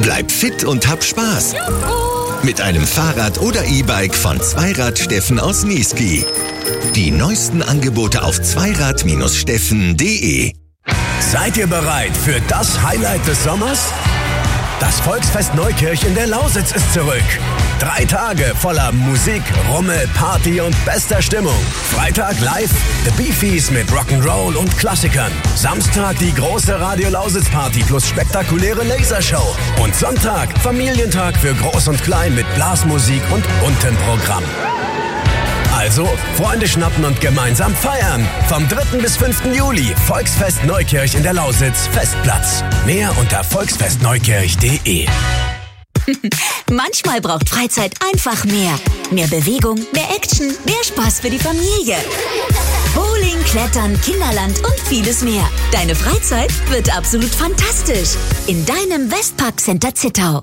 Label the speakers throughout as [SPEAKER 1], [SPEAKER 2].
[SPEAKER 1] Bleib fit und hab Spaß. Mit einem Fahrrad oder E-Bike von Zweirad Steffen aus Niesky. Die neuesten Angebote auf zweirad-steffen.de.
[SPEAKER 2] Seid ihr bereit für das Highlight des Sommers? Das Volksfest Neukirch in der Lausitz ist zurück. 3 Tage voller Musik, Rummel, Party und bester Stimmung. Freitag live The Beefies mit Rock'n'Roll und Klassikern. Samstag die große Radio Lausitz Party plus spektakuläre Lasershow. Und Sonntag Familientag für Groß und Klein mit Blasmusik und buntem Programm. Also, Freunde schnappen und gemeinsam feiern. Vom 3. bis 5. Juli, Volksfest Neukirch in der Lausitz, Festplatz. Mehr unter volksfestneukirch.de.
[SPEAKER 3] Manchmal braucht Freizeit einfach mehr. Mehr Bewegung, mehr Action, mehr Spaß für die Familie. Bowling, Klettern, Kinderland und vieles mehr. Deine Freizeit wird absolut fantastisch. In deinem Westpark Center Zittau.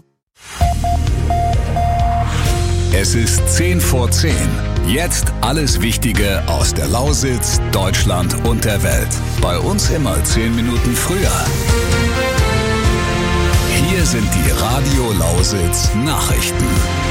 [SPEAKER 4] Es ist 10 vor 10. Jetzt alles Wichtige aus der Lausitz, Deutschland und der Welt. Bei uns immer 10 Minuten früher. Hier sind die Radio Lausitz Nachrichten.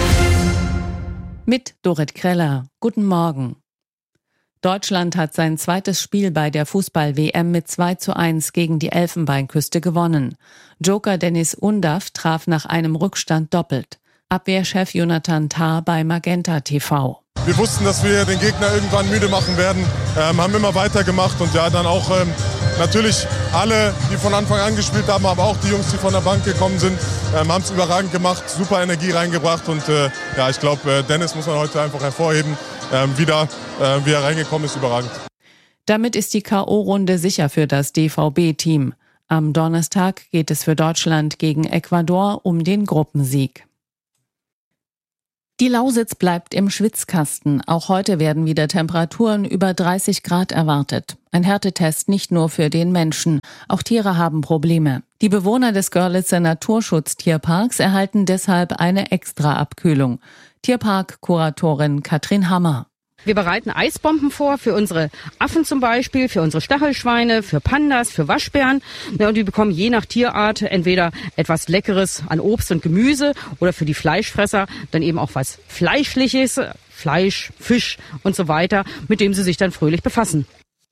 [SPEAKER 5] Mit Dorit Kreller. Guten Morgen. Deutschland hat sein zweites Spiel bei der Fußball-WM mit 2:1 gegen die Elfenbeinküste gewonnen. Joker Dennis Undaff traf nach einem Rückstand doppelt. Abwehrchef Jonathan Tah bei Magenta TV.
[SPEAKER 6] Wir wussten, dass wir den Gegner irgendwann müde machen werden, haben immer weitergemacht und ja, dann auch natürlich alle, die von Anfang an gespielt haben, aber auch die Jungs, die von der Bank gekommen sind, haben es überragend gemacht, super Energie reingebracht und ja, ich glaube, Dennis muss man heute einfach hervorheben, wie er reingekommen ist, überragend.
[SPEAKER 5] Damit ist die K.O.-Runde sicher für das DVB-Team. Am Donnerstag geht es für Deutschland gegen Ecuador um den Gruppensieg. Die Lausitz bleibt im Schwitzkasten. Auch heute werden wieder Temperaturen über 30 Grad erwartet. Ein Härtetest nicht nur für den Menschen. Auch Tiere haben Probleme. Die Bewohner des Görlitzer Naturschutztierparks erhalten deshalb eine Extra-Abkühlung. Tierpark-Kuratorin Katrin Hammer.
[SPEAKER 7] Wir bereiten Eisbomben vor für unsere Affen zum Beispiel, für unsere Stachelschweine, für Pandas, für Waschbären. Ja, und die bekommen je nach Tierart entweder etwas Leckeres an Obst und Gemüse oder für die Fleischfresser dann eben auch was Fleischliches, Fleisch, Fisch und so weiter, mit dem sie sich dann fröhlich befassen.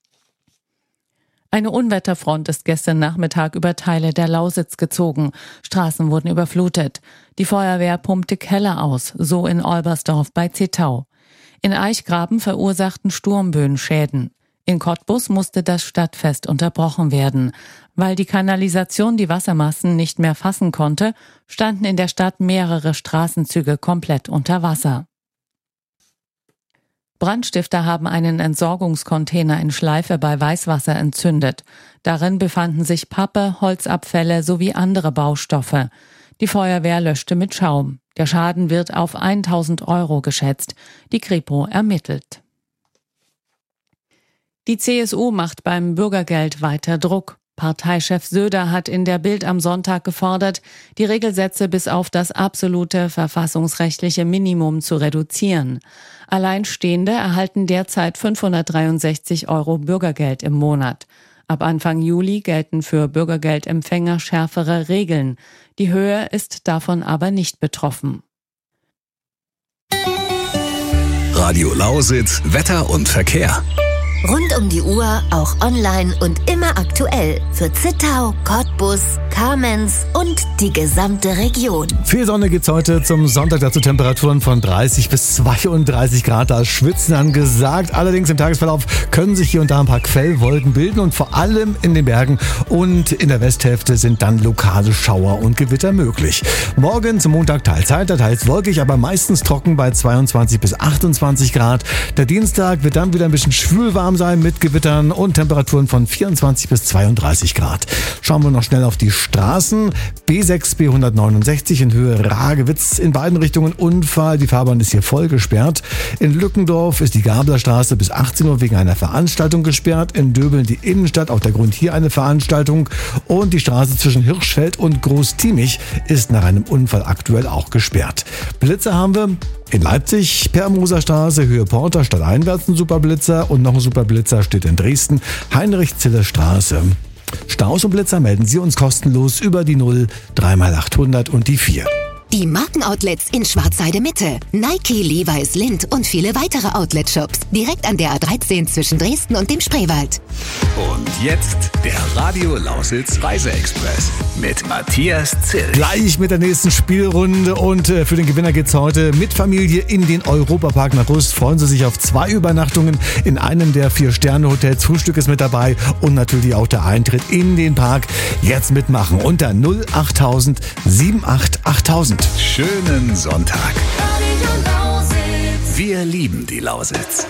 [SPEAKER 5] Eine Unwetterfront ist gestern Nachmittag über Teile der Lausitz gezogen. Straßen wurden überflutet. Die Feuerwehr pumpte Keller aus, so in Olbersdorf bei Zittau. In Eichgraben verursachten Sturmböen Schäden. In Cottbus musste das Stadtfest unterbrochen werden. Weil die Kanalisation die Wassermassen nicht mehr fassen konnte, standen in der Stadt mehrere Straßenzüge komplett unter Wasser. Brandstifter haben einen Entsorgungscontainer in Schleife bei Weißwasser entzündet. Darin befanden sich Pappe, Holzabfälle sowie andere Baustoffe. Die Feuerwehr löschte mit Schaum. Der Schaden wird auf 1.000 € geschätzt. Die Kripo ermittelt. Die CSU macht beim Bürgergeld weiter Druck. Parteichef Söder hat in der Bild am Sonntag gefordert, die Regelsätze bis auf das absolute verfassungsrechtliche Minimum zu reduzieren. Alleinstehende erhalten derzeit 563 € Bürgergeld im Monat. Ab Anfang Juli gelten für Bürgergeldempfänger schärfere Regeln. Die Höhe ist davon aber nicht betroffen.
[SPEAKER 4] Radio Lausitz, Wetter und Verkehr.
[SPEAKER 3] Rund um die Uhr, auch online und immer aktuell für Zittau, Cottbus, Kamenz und die gesamte Region.
[SPEAKER 8] Viel Sonne gibt's heute zum Sonntag, dazu Temperaturen von 30 bis 32 Grad, da ist Schwitzen angesagt. Allerdings im Tagesverlauf können sich hier und da ein paar Quellwolken bilden und vor allem in den Bergen und in der Westhälfte sind dann lokale Schauer und Gewitter möglich. Morgen zum Montag teils heiter, teils wolkig, aber meistens trocken bei 22 bis 28 Grad. Der Dienstag wird dann wieder ein bisschen schwülwarm sein mit Gewittern und Temperaturen von 24 bis 32 Grad. Schauen wir noch schnell auf die Straßen. B6, B169 in Höhe Ragewitz, in beiden Richtungen Unfall. Die Fahrbahn ist hier voll gesperrt. In Lückendorf ist die Gablerstraße bis 18 Uhr wegen einer Veranstaltung gesperrt. In Döbeln die Innenstadt, auch der Grund hier eine Veranstaltung. Und die Straße zwischen Hirschfeld und Großtiemich ist nach einem Unfall aktuell auch gesperrt. Blitzer haben wir in Leipzig, Permoser-Straße, Höhe Porter, stadteinwärts ein Superblitzer und noch ein Superblitzer steht in Dresden, Heinrich-Zille-Straße. Staus und Blitzer melden Sie uns kostenlos über die 0 3x800 und die 4.
[SPEAKER 9] Die Markenoutlets in Schwarzheide Mitte. Nike, Levi's, Lindt und viele weitere Outlet-Shops. Direkt an der A13 zwischen Dresden und dem Spreewald.
[SPEAKER 4] Und jetzt der Radio Lausitz Reiseexpress mit Matthias Zill.
[SPEAKER 8] Gleich mit der nächsten Spielrunde und für den Gewinner geht's heute mit Familie in den Europapark nach Rust. Freuen Sie sich auf 2 Übernachtungen in einem der 4-Sterne-Hotels. Frühstück ist mit dabei und natürlich auch der Eintritt in den Park. Jetzt mitmachen unter 08000 78 8000.
[SPEAKER 4] Schönen Sonntag. Wir lieben die Lausitz.